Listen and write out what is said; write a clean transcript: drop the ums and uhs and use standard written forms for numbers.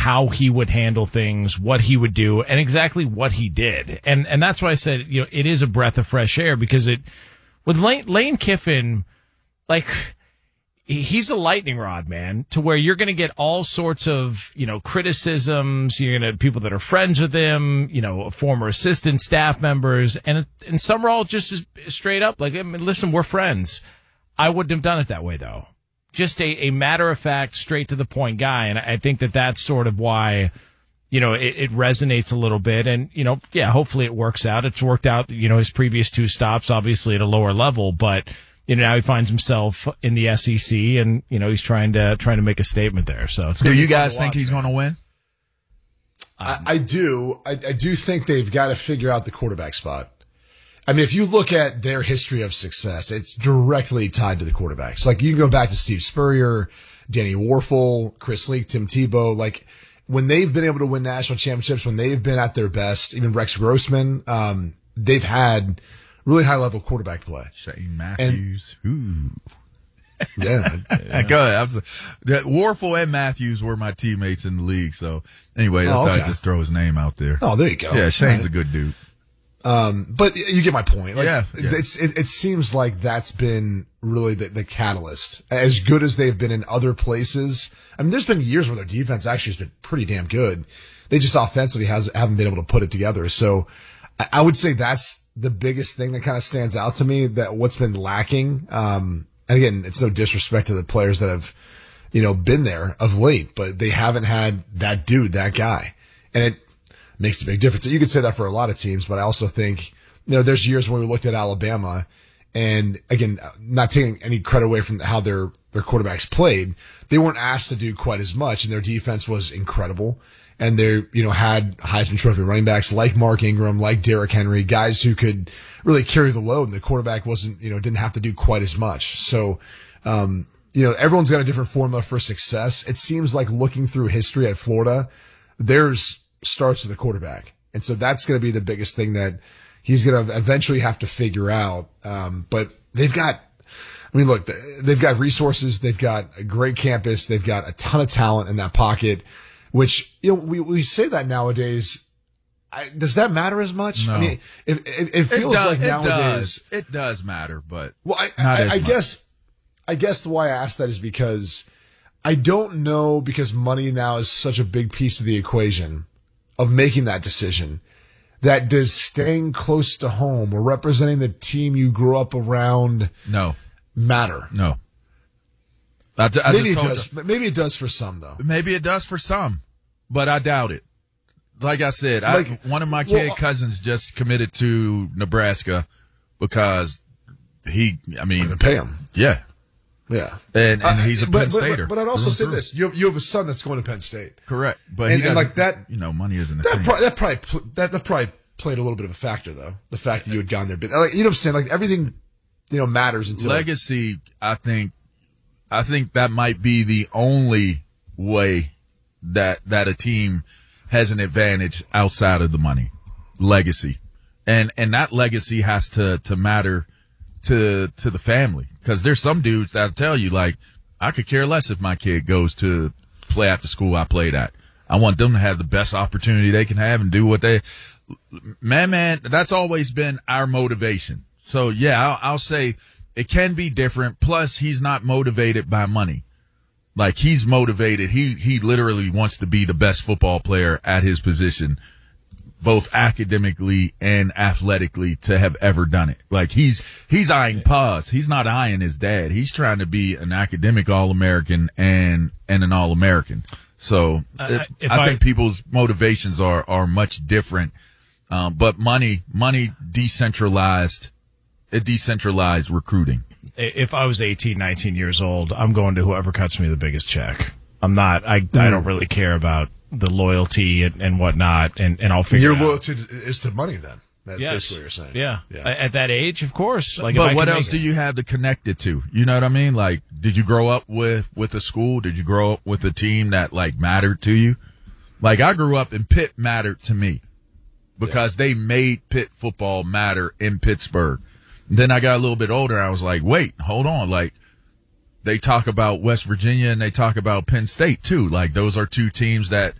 how he would handle things, what he would do, and exactly what he did. And that's why I said, it is a breath of fresh air, because with Lane Kiffin, like, he's a lightning rod, man, to where you're going to get all sorts of, criticisms. You're going to people that are friends with him, former assistant staff members, and some are all just as straight up like, listen, we're friends. I wouldn't have done it that way, though. Just a matter of fact, straight to the point guy. And I think that's sort of why, it resonates a little bit. And, hopefully it works out. It's worked out, his previous 2 stops, obviously at a lower level, but now he finds himself in the SEC, and he's trying to make a statement there. So it's do you guys think he's going to win? I do. I do think they've got to figure out the quarterback spot. I mean, if you look at their history of success, it's directly tied to the quarterbacks. Like, you can go back to Steve Spurrier, Danny Warfel, Chris Leak, Tim Tebow. Like, when they've been able to win national championships, when they've been at their best, even Rex Grossman, they've had really high-level quarterback play. Shane Matthews. Yeah. Go ahead. Warfel and Matthews were my teammates in the league. So, anyway, I thought I'd just throw his name out there. Oh, there you go. Yeah, Shane's a good dude. But you get my point. Like, yeah. It seems like that's been really the catalyst. As good as they've been in other places. I mean, there's been years where their defense actually has been pretty damn good. They just offensively haven't been able to put it together. So I would say that's the biggest thing that kind of stands out to me, that what's been lacking. And again, it's no disrespect to the players that have, been there of late, but they haven't had that dude, that guy. And it makes a big difference. You could say that for a lot of teams, but I also think, there's years when we looked at Alabama, and again, not taking any credit away from how their quarterbacks played, they weren't asked to do quite as much, and their defense was incredible. And they, had Heisman Trophy running backs like Mark Ingram, like Derrick Henry, guys who could really carry the load, and the quarterback didn't have to do quite as much. So, everyone's got a different formula for success. It seems like, looking through history at Florida, theirs starts with the quarterback. And so that's going to be the biggest thing that he's going to eventually have to figure out. But they've got resources. They've got a great campus. They've got a ton of talent in that pocket, which, we say that nowadays. Does that matter as much? No. I mean, it feels like nowadays. It does matter, but I guess why I asked that is because I don't know, because money now is such a big piece of the equation of making that decision, that does staying close to home or representing the team you grew up around matter? No. Maybe it does. Maybe it does for some, though. Maybe it does for some, but I doubt it. Like I said, one of my cousins just committed to Nebraska because I'm going to pay him. Yeah. Yeah. And he's a Penn Stater. But I'd also say this. You have a son that's going to Penn State. Correct. But and like that, money isn't a thing. That probably played a little bit of a factor, though. The fact that you had gone there. But you know what I'm saying? Like, everything, matters until legacy. I think that might be the only way that a team has an advantage outside of the money. Legacy. And that legacy has to matter to the family. Because there's some dudes that'll tell you, like, I could care less if my kid goes to play at the school I played at. I want them to have the best opportunity they can have and do what they – man, that's always been our motivation. So, yeah, I'll say it can be different. Plus, he's not motivated by money. Like, he's motivated. He literally wants to be the best football player at his position, both academically and athletically, to have ever done it. Like, he's eyeing pause. He's not eyeing his dad. He's trying to be an academic All-American and an All-American. So I think people's motivations are much different. But money decentralized recruiting. If I was 18, 19 years old, I'm going to whoever cuts me the biggest check. I'm not, I don't really care about the loyalty and whatnot, and I'll figure it out. Your loyalty is to money, then. That's basically what you're saying. Yeah. At that age, of course. Like, but what else do you have to connect it to? You know what I mean? Like, did you grow up with a school? Did you grow up with a team that, like, mattered to you? Like, I grew up and Pitt mattered to me because they made Pitt football matter in Pittsburgh. And then I got a little bit older. I was like, wait, hold on. Like, they talk about West Virginia and they talk about Penn State too. Like, those are two teams that